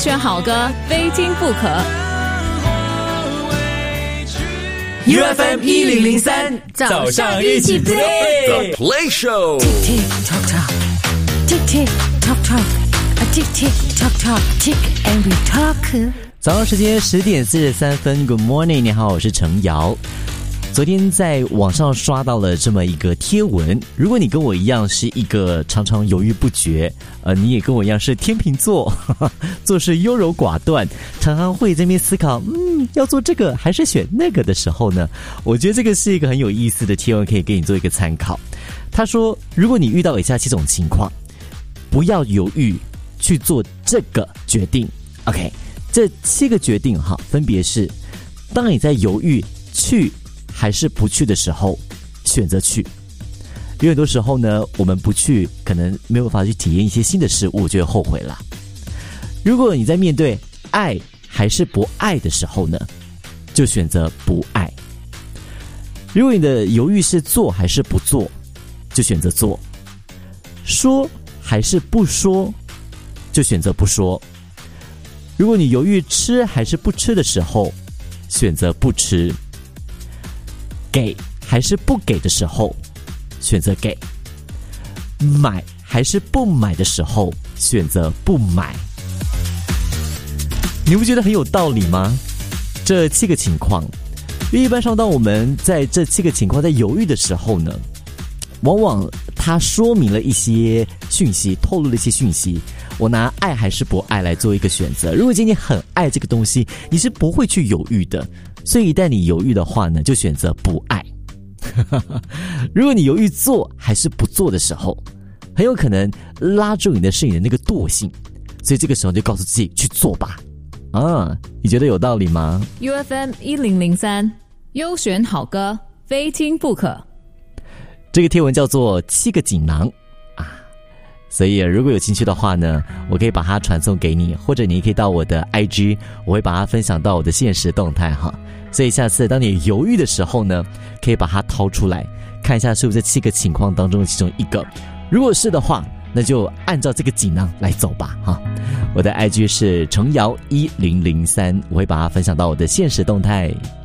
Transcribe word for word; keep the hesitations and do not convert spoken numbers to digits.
选好歌，非听不可。 U F M 一零零三，早上一起 play The Play Show。 Tick tick tock tock, tick tick tock tock, a tick tick tock tock, tick and we talk。 早上时间十点四十三分 ，Good morning， 你好，我是程瑶。昨天在网上刷到了这么一个贴文，如果你跟我一样是一个常常犹豫不决，呃，你也跟我一样是天秤座，呵呵，做事优柔寡断，常常会在那边思考，嗯，要做这个还是选那个的时候呢，我觉得这个是一个很有意思的贴文，可以给你做一个参考。他说，如果你遇到以下七种情况，不要犹豫去做这个决定。OK， 这七个决定哈，分别是：当你在犹豫去还是不去的时候，选择去。有很多时候呢，我们不去，可能没有办法去体验一些新的事物，就会后悔了。如果你在面对爱还是不爱的时候呢，就选择不爱。如果你的犹豫是做还是不做，就选择做。说还是不说，就选择不说。如果你犹豫吃还是不吃的时候，选择不吃。给还是不给的时候，选择给；买还是不买的时候，选择不买。你不觉得很有道理吗？这七个情况，因为一般上当我们在这七个情况在犹豫的时候呢，往往它说明了一些讯息，透露了一些讯息。我拿爱还是不爱来做一个选择。如果今天很爱这个东西，你是不会去犹豫的。所以一旦你犹豫的话呢，就选择不爱。如果你犹豫做还是不做的时候，很有可能拉住你的是你的那个惰性，所以这个时候就告诉自己去做吧。啊，你觉得有道理吗？ U F M 一零零三，优选好歌，非听不可。 这个贴文叫做七个锦囊啊，所以如果有兴趣的话呢，我可以把它传送给你，或者你可以到我的 I G， 我会把它分享到我的限时动态哈。所以下次当你犹豫的时候呢，可以把它掏出来看一下是不是这七个情况当中的其中一个。如果是的话，那就按照这个锦囊来走吧哈。我的 I G 是程瑶一零零三，我会把它分享到我的限时动态。